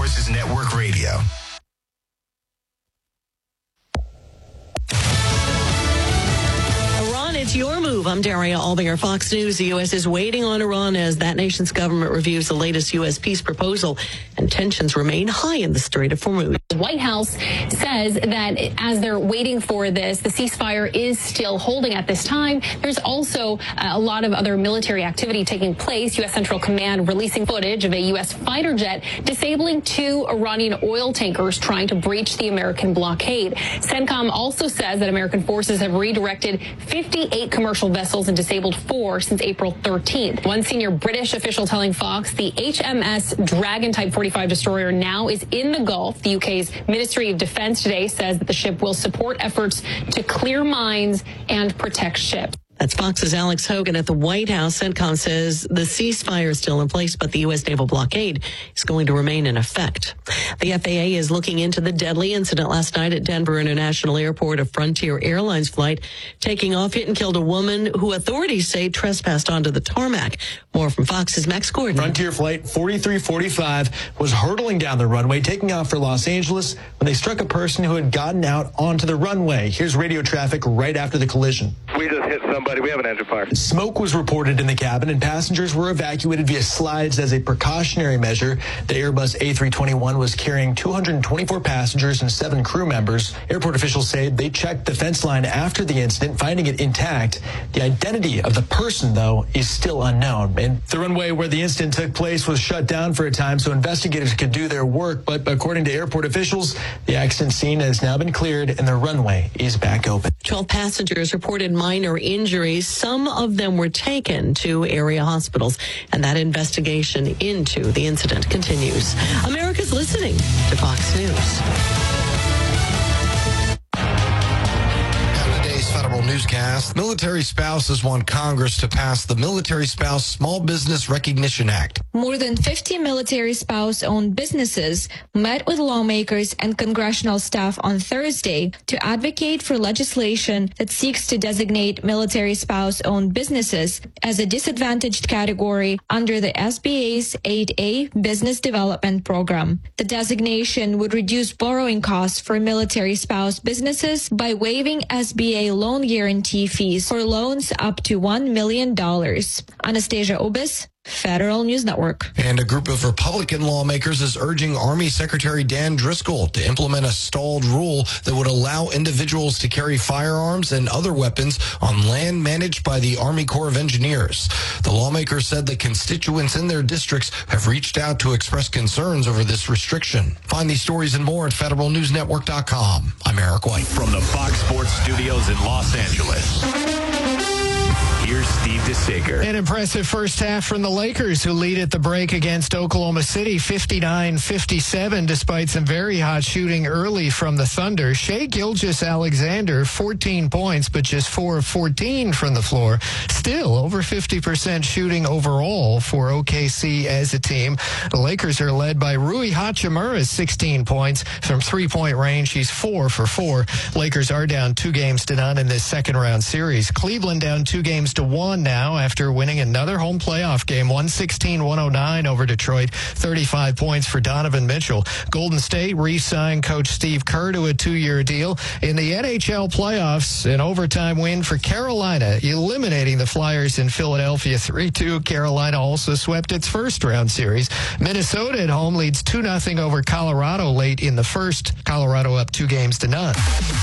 Voices Network Radio. It's your move. I'm Daria Albinger, Fox News. The U.S. is waiting on Iran as that nation's government reviews the latest U.S. peace proposal, and tensions remain high in the Strait of Hormuz. The White House says that as they're waiting for this, the ceasefire is still holding at this time. There's also a lot of other military activity taking place. U.S. Central Command releasing footage of a U.S. fighter jet disabling 2 Iranian oil tankers trying to breach the American blockade. CENTCOM also says that American forces have redirected 58 commercial vessels and disabled 4 since April 13th. One senior British official telling Fox the HMS Dragon Type 45 destroyer now is in the Gulf. The UK's Ministry of Defense today says that the ship will support efforts to clear mines and protect ships. That's Fox's Alex Hogan at the White House. CENTCOM says the ceasefire is still in place, but the U.S. naval blockade is going to remain in effect. The FAA is looking into the deadly incident last night at Denver International Airport. A Frontier Airlines flight taking off hit and killed a woman who authorities say trespassed onto the tarmac. More from Fox's Max Gordon. Frontier Flight 4345 was hurtling down the runway, taking off for Los Angeles when they struck a person who had gotten out onto the runway. Here's radio traffic right after the collision. We just hit somebody. We have an engine fire. Smoke was reported in the cabin, and passengers were evacuated via slides as a precautionary measure. The Airbus A321 was carrying 224 passengers and 7 crew members. Airport officials say they checked the fence line after the incident, finding it intact. The identity of the person, though, is still unknown. And the runway where the incident took place was shut down for a time so investigators could do their work. But according to airport officials, the accident scene has now been cleared and the runway is back open. 12 passengers reported minor injuries. Some of them were taken to area hospitals, and that investigation into the incident continues. America's listening to Fox News. Federal newscast. Military spouses want Congress to pass the Military Spouse Small Business Recognition Act. More than 50 military spouse-owned businesses met with lawmakers and congressional staff on Thursday to advocate for legislation that seeks to designate military spouse-owned businesses as a disadvantaged category under the SBA's 8A Business Development Program. The designation would reduce borrowing costs for military spouse businesses by waiving SBA loan guarantee fees for loans up to $1 million. Anastasia Obis, Federal News Network. And a group of Republican lawmakers is urging Army Secretary Dan Driscoll to implement a stalled rule that would allow individuals to carry firearms and other weapons on land managed by the Army Corps of Engineers. The lawmakers said that constituents in their districts have reached out to express concerns over this restriction. Find these stories and more at federalnewsnetwork.com. I'm Eric White. From the Fox Sports Studios in Los Angeles, here's Steve DeSager. An impressive first half from the Lakers, who lead at the break against Oklahoma City 59-57, despite some very hot shooting early from the Thunder. Shai Gilgeous-Alexander, 14 points, but just 4 of 14 from the floor. Still over 50% shooting overall for OKC as a team. The Lakers are led by Rui Hachimura, 16 points from three-point range. He's 4 for 4. Lakers are down 2-0 in this second-round series. Cleveland down 2-1 now after winning another home playoff game, 116-109 over Detroit. 35 points for Donovan Mitchell. Golden State re-signed Coach Steve Kerr to a 2-year deal. In the NHL playoffs, an overtime win for Carolina, eliminating the Flyers in Philadelphia 3-2. Carolina also swept its first-round series. Minnesota at home leads 2-0 over Colorado late in the first. Colorado up 2-0.